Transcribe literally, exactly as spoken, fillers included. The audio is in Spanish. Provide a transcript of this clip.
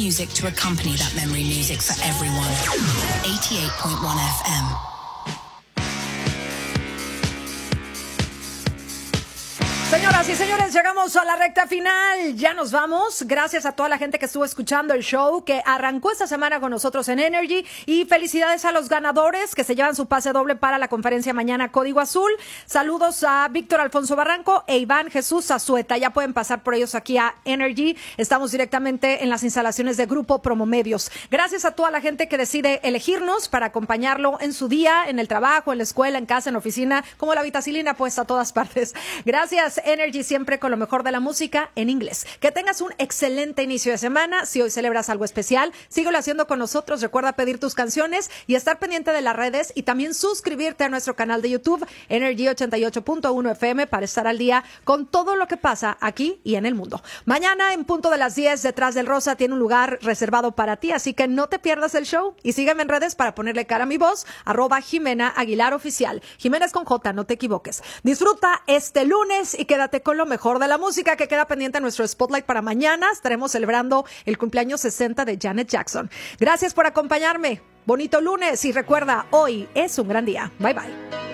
music to accompany that memory music for everyone. eighty-eight point one F M. Señoras y señores, llegamos a la recta final. Ya nos vamos. Gracias a toda la gente que estuvo escuchando el show, que arrancó esta semana con nosotros en Energy. Y felicidades a los ganadores que se llevan su pase doble para la conferencia mañana Código Azul. Saludos a Víctor Alfonso Barranco e Iván Jesús Azueta. Ya pueden pasar por ellos aquí a Energy. Estamos directamente en las instalaciones de Grupo Promomedios. Gracias a toda la gente que decide elegirnos para acompañarlo en su día, en el trabajo, en la escuela, en casa, en la oficina, como la vitacilina puesta a todas partes. Gracias. Energy, siempre con lo mejor de la música en inglés. Que tengas un excelente inicio de semana. Si hoy celebras algo especial, síguelo haciendo con nosotros. Recuerda pedir tus canciones y estar pendiente de las redes y también suscribirte a nuestro canal de YouTube, Energy ochenta y ocho punto uno F M, para estar al día con todo lo que pasa aquí y en el mundo. Mañana, en punto de las diez, Detrás del Rosa tiene un lugar reservado para ti, así que no te pierdas el show y sígueme en redes para ponerle cara a mi voz, arroba Jimena Aguilar Oficial. Jimena es con J, no te equivoques. Disfruta este lunes y quédate con lo mejor de la música, que queda pendiente en nuestro Spotlight para mañana. Estaremos celebrando el cumpleaños sesenta de Janet Jackson. Gracias por acompañarme. Bonito lunes y recuerda, hoy es un gran día. Bye bye.